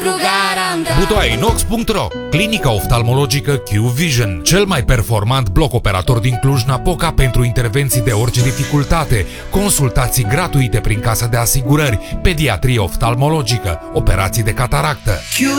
lucru garantat. Butoainox.ro, clinica oftalmologică Q-Vision, cel mai performant bloc operator din Cluj-Napoca pentru intervenții de orice dificultate, consultații gratuite prin casa de asigurări, pediatrie oftalmologică, operații de cataractă.